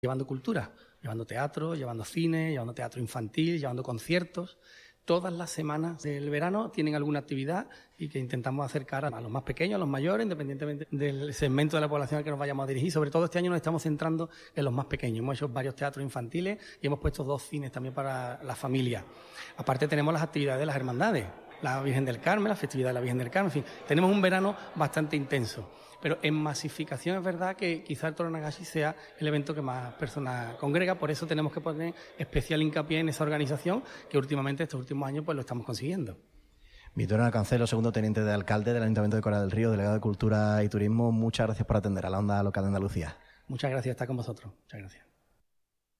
llevando cultura, llevando teatro, llevando cine, llevando teatro infantil, llevando conciertos. Todas las semanas del verano tienen alguna actividad y que intentamos acercar a los más pequeños, a los mayores, independientemente del segmento de la población al que nos vayamos a dirigir. Sobre todo este año nos estamos centrando en los más pequeños. Hemos hecho varios teatros infantiles y hemos puesto 2 cines también para la familia. Aparte tenemos las actividades de las hermandades, la Virgen del Carmen, la festividad de la Virgen del Carmen, en fin, tenemos un verano bastante intenso. Pero en masificación es verdad que quizá el Toro Nagashi sea el evento que más personas congrega, por eso tenemos que poner especial hincapié en esa organización que últimamente, estos últimos años, pues lo estamos consiguiendo. Vitorino Cancelo, segundo teniente de alcalde del Ayuntamiento de Coria del Río, delegado de Cultura y Turismo, muchas gracias por atender a la onda local de Andalucía. Muchas gracias, está con vosotros. Muchas gracias.